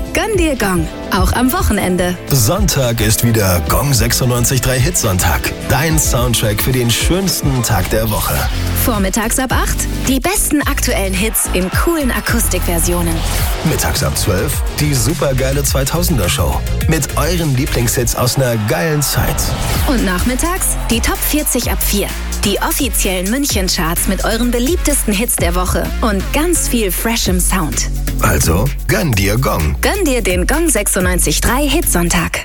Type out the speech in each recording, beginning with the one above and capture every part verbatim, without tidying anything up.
Gönn dir Gong, auch am Wochenende. Sonntag ist wieder Gong sechsundneunzig Komma drei Hitsonntag. Dein Soundtrack für den schönsten Tag der Woche. Vormittags ab acht, die besten aktuellen Hits in coolen Akustikversionen. Mittags ab zwölf, die supergeile zweitausender-Show. Mit euren Lieblingshits aus einer geilen Zeit. Und nachmittags die Top vierzig ab vier. Die offiziellen München-Charts mit euren beliebtesten Hits der Woche und ganz viel freshem Sound. Also, gönn dir Gong. Gönn dir den Gong sechsundneunzig Komma drei Hitsonntag.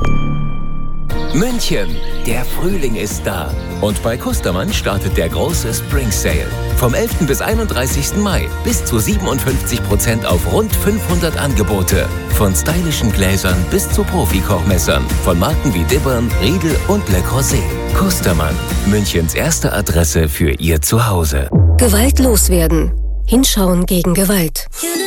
München, der Frühling ist da. Und bei Kustermann startet der große Spring Sale. Vom elften bis einunddreißigsten Mai bis zu siebenundfünfzig Prozent auf rund fünfhundert Angebote. Von stylischen Gläsern bis zu Profi-Kochmessern. Von Marken wie Dibbern, Riedel und Le Creuset. Kustermann, Münchens erste Adresse für Ihr Zuhause. Gewalt loswerden. Hinschauen gegen Gewalt.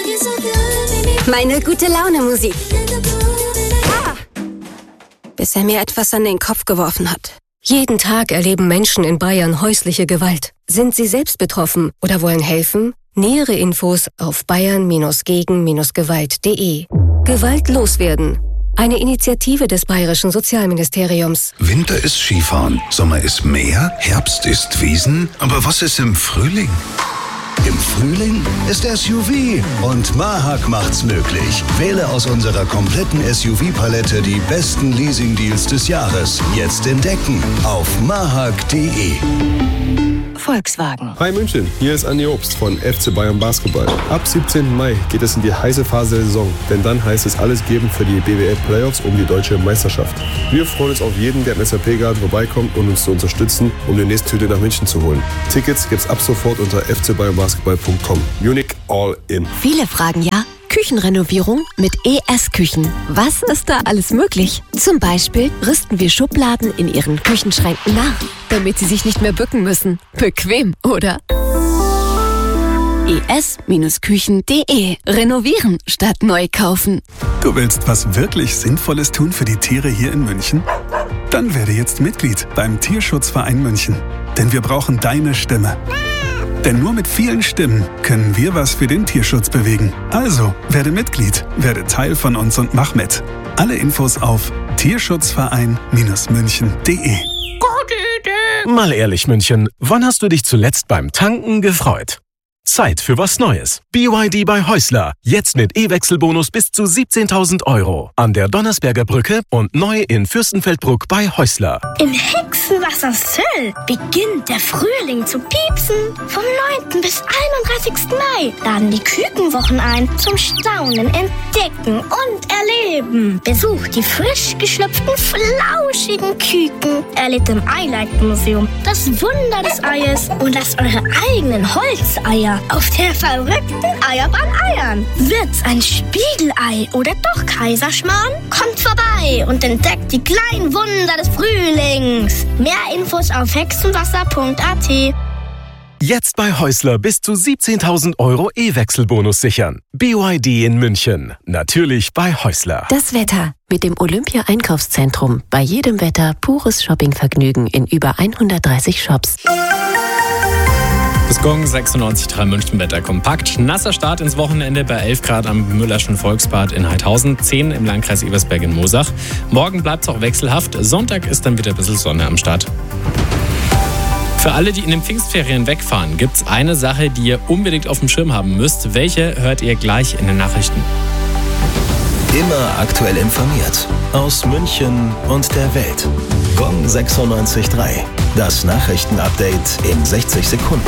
Meine gute Laune Musik. Ah. Bis er mir etwas an den Kopf geworfen hat. Jeden Tag erleben Menschen in Bayern häusliche Gewalt. Sind Sie selbst betroffen oder wollen helfen? Nähere Infos auf bayern gegen gewalt punkt de. Gewalt loswerden. Eine Initiative des Bayerischen Sozialministeriums. Winter ist Skifahren, Sommer ist Meer, Herbst ist Wiesen. Aber was ist im Frühling? Im Frühling ist S U V und Mahak macht's möglich. Wähle aus unserer kompletten S U V-Palette die besten Leasing-Deals des Jahres. Jetzt entdecken auf mahak punkt de. Volkswagen. Hi München, hier ist Andi Obst von F C Bayern Basketball. Ab siebzehnten Mai geht es in die heiße Phase der Saison, denn dann heißt es alles geben für die B W L Playoffs um die deutsche Meisterschaft. Wir freuen uns auf jeden, der im S A P-Garten vorbeikommt und uns zu unterstützen, um die nächste Tüte nach München zu holen. Tickets gibt's ab sofort unter f c bayern basketball punkt com. Munich all in. Viele fragen ja, Küchenrenovierung mit E S-Küchen. Was ist da alles möglich? Zum Beispiel rüsten wir Schubladen in Ihren Küchenschränken nach, damit Sie sich nicht mehr bücken müssen. Bequem, oder? e s Küchen punkt de. Renovieren statt neu kaufen. Du willst was wirklich Sinnvolles tun für die Tiere hier in München? Dann werde jetzt Mitglied beim Tierschutzverein München. Denn wir brauchen deine Stimme. Denn nur mit vielen Stimmen können wir was für den Tierschutz bewegen. Also, werde Mitglied, werde Teil von uns und mach mit. Alle Infos auf tierschutzverein münchen punkt de. Gute Idee! Mal ehrlich, München, wann hast du dich zuletzt beim Tanken gefreut? Zeit für was Neues. B Y D bei Häusler. Jetzt mit E-Wechselbonus bis zu siebzehntausend Euro. An der Donnersberger Brücke und neu in Fürstenfeldbruck bei Häusler. Im Hexenwasser Söll beginnt der Frühling zu piepsen. Vom neunten bis einunddreißigsten Mai laden die Kükenwochen ein zum Staunen, Entdecken und Erleben. Besucht die frisch geschlüpften, flauschigen Küken. Erlebt im Eileitmuseum das Wunder des Eies und lasst eure eigenen Holzeier auf der verrückten Eierbahn eiern. Wird's ein Spiegelei oder doch Kaiserschmarrn? Kommt vorbei und entdeckt die kleinen Wunder des Frühlings. Mehr Infos auf hexenwasser punkt a t. Jetzt bei Häusler bis zu siebzehntausend Euro E-Wechselbonus sichern. B Y D in München. Natürlich bei Häusler. Das Wetter mit dem Olympia-Einkaufszentrum. Bei jedem Wetter pures Shoppingvergnügen in über hundertdreißig Shops. Das Gong sechsundneunzig Komma drei München Wetter kompakt. Nasser Start ins Wochenende bei elf Grad am Müllerschen Volksbad in Heidhausen, zehn im Landkreis Ebersberg in Moosach. Morgen bleibt es auch wechselhaft. Sonntag ist dann wieder ein bisschen Sonne am Start. Für alle, die in den Pfingstferien wegfahren, gibt es eine Sache, die ihr unbedingt auf dem Schirm haben müsst. Welche hört ihr gleich in den Nachrichten? Immer aktuell informiert. Aus München und der Welt. Gong sechsundneunzig Komma drei. Das Nachrichtenupdate in sechzig Sekunden.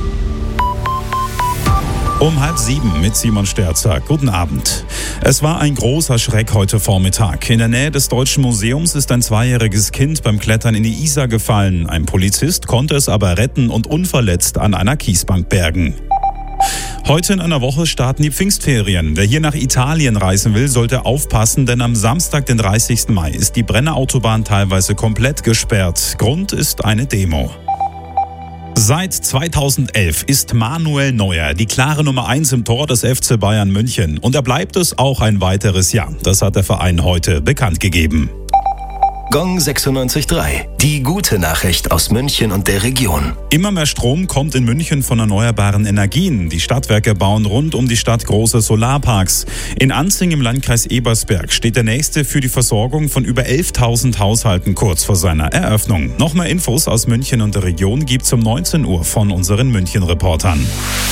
Um halb sieben mit Simon Sterzer. Guten Abend. Es war ein großer Schreck heute Vormittag. In der Nähe des Deutschen Museums ist ein zweijähriges Kind beim Klettern in die Isar gefallen. Ein Polizist konnte es aber retten und unverletzt an einer Kiesbank bergen. Heute in einer Woche starten die Pfingstferien. Wer hier nach Italien reisen will, sollte aufpassen, denn am Samstag, den dreißigsten Mai, ist die Brenner Autobahn teilweise komplett gesperrt. Grund ist eine Demo. Seit zweitausendelf ist Manuel Neuer die klare Nummer eins im Tor des F C Bayern München. Und er bleibt es auch ein weiteres Jahr. Das hat der Verein heute bekannt gegeben. Gong sechsundneunzig Komma drei. Die gute Nachricht aus München und der Region. Immer mehr Strom kommt in München von erneuerbaren Energien. Die Stadtwerke bauen rund um die Stadt große Solarparks. In Anzing im Landkreis Ebersberg steht der nächste für die Versorgung von über elftausend Haushalten kurz vor seiner Eröffnung. Noch mehr Infos aus München und der Region gibt's um neunzehn Uhr von unseren München-Reportern.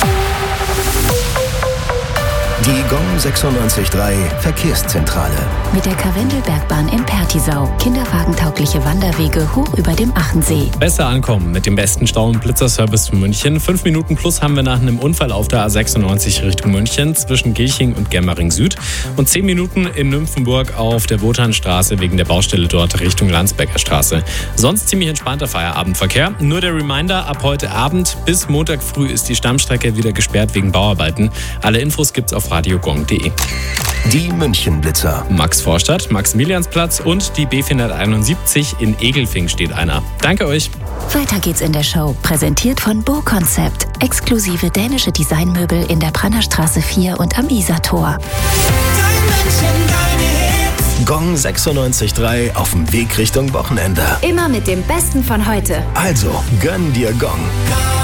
Die Gong sechsundneunzig Komma drei Verkehrszentrale. Mit der Karwendelbergbahn in Pertisau. Kinderwagentaugliche Wanderwege hoch über dem Achensee. Besser ankommen mit dem besten Stau- und Blitzerservice für München. Fünf Minuten plus haben wir nach einem Unfall auf der A sechsundneunzig Richtung München zwischen Gilching und Germering Süd. Und zehn Minuten in Nymphenburg auf der Wotanstraße wegen der Baustelle dort Richtung Landsbecker Straße. Sonst ziemlich entspannter Feierabendverkehr. Nur der Reminder, ab heute Abend bis Montag früh ist die Stammstrecke wieder gesperrt wegen Bauarbeiten. Alle Infos gibt's auf radiogong punkt de. Die München-Blitzer. Max Vorstadt, Maximiliansplatz und die B vierhunderteinundsiebzig in Egelfing steht einer. Danke euch. Weiter geht's in der Show. Präsentiert von Bo Concept. Exklusive dänische Designmöbel in der Brannerstraße vier und am Isartor. Gong sechsundneunzig Komma drei auf dem Weg Richtung Wochenende. Immer mit dem Besten von heute. Also, gönn dir Gong.